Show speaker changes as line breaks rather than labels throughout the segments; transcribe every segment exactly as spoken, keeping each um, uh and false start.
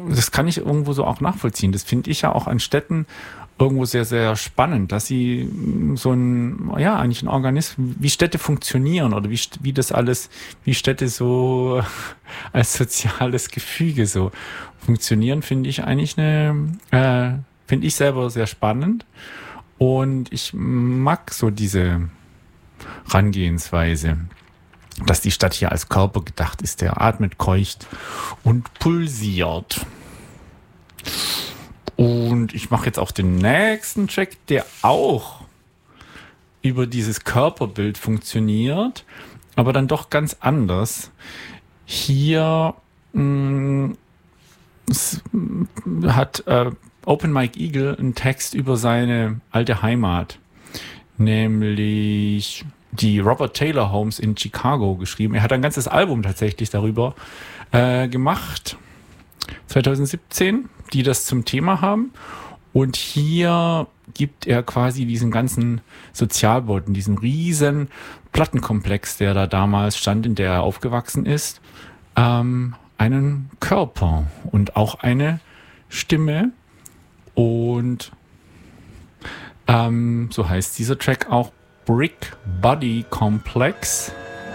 das kann ich irgendwo so auch nachvollziehen. Das finde ich ja auch an Städten irgendwo sehr, sehr spannend, dass sie so ein, ja, eigentlich ein Organismus, wie Städte funktionieren oder wie, wie das alles, wie Städte so als soziales Gefüge so funktionieren, finde ich eigentlich eine, äh, finde ich selber sehr spannend. Und ich mag so diese Herangehensweise, dass die Stadt hier als Körper gedacht ist, der atmet, keucht und pulsiert. Und ich mache jetzt auch den nächsten Track, der auch über dieses Körperbild funktioniert, aber dann doch ganz anders. Hier mh, es, mh, hat äh, Open Mike Eagle einen Text über seine alte Heimat, nämlich die Robert Taylor Homes in Chicago geschrieben. Er hat ein ganzes Album tatsächlich darüber äh, gemacht, zwanzig siebzehn, die das zum Thema haben. Und hier gibt er quasi diesen ganzen Sozialbauten, diesen riesen Plattenkomplex, der da damals stand, in der er aufgewachsen ist, ähm, einen Körper und auch eine Stimme. Und ähm, so heißt dieser Track auch Brick Body Complex.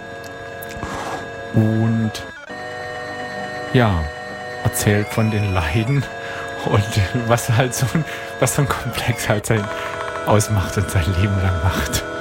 Und ja, erzählt von den Leiden und was halt so ein, was so ein Komplex halt sein ausmacht und sein Leben lang macht.